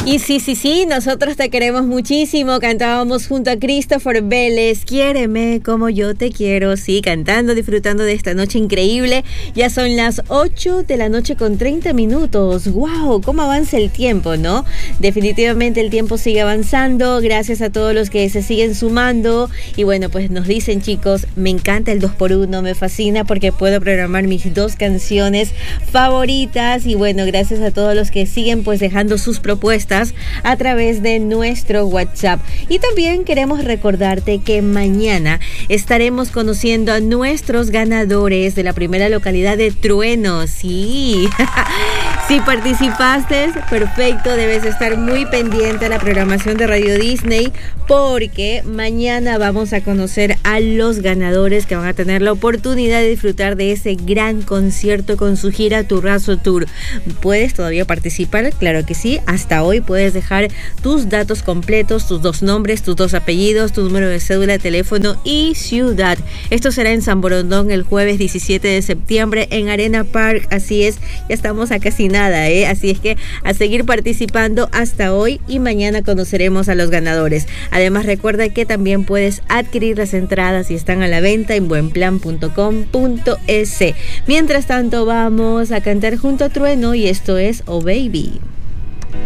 Y sí, nosotros te queremos muchísimo. Cantábamos junto a Christopher Vélez, Quiéreme como yo te quiero. Sí, cantando, disfrutando de esta noche increíble. Ya son las 8 de la noche con 30 minutos. ¡Wow! ¿Cómo avanza el tiempo, no? Definitivamente el tiempo sigue avanzando. Gracias a todos los que se siguen sumando. Y bueno, pues nos dicen, chicos, me encanta el 2x1, me fascina porque puedo programar mis 2 canciones favoritas. Y bueno, gracias a todos los que siguen pues dejando sus propuestas a través de nuestro WhatsApp. Y también queremos recordarte que mañana estaremos conociendo a nuestros ganadores de la primera localidad de Trueno. Sí, si participaste, perfecto, debes estar muy pendiente a la programación de Radio Disney porque mañana vamos a conocer a los ganadores que van a tener la oportunidad de disfrutar de ese gran concierto con su gira Turrazo Tour. ¿Puedes todavía participar? Claro que sí, hasta hoy puedes dejar tus datos completos, tus 2 nombres, tus 2 apellidos, tu número de cédula, teléfono y ciudad. Esto será en San Borondón el jueves 17 de septiembre en Arena Park. Así es, ya estamos a casi nada, así es que a seguir participando hasta hoy y mañana conoceremos a los ganadores. Además, recuerda que también puedes adquirir las entradas y están a la venta en buenplan.com.es. Mientras tanto, vamos a cantar junto a Trueno y esto es Oh Baby.